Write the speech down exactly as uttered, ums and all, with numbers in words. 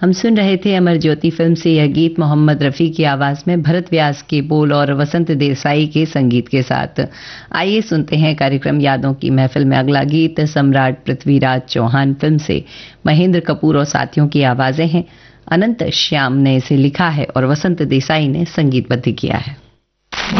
हम सुन रहे थे अमर ज्योति फिल्म से यह गीत मोहम्मद रफ़ी की आवाज़ में भरत व्यास के बोल और वसंत देसाई के संगीत के साथ। आइए सुनते हैं कार्यक्रम यादों की महफिल में अगला गीत। सम्राट पृथ्वीराज चौहान फिल्म से महेंद्र कपूर और साथियों की आवाज़ें हैं। अनंत श्याम ने इसे लिखा है और वसंत देसाई ने संगीतबद्ध किया है।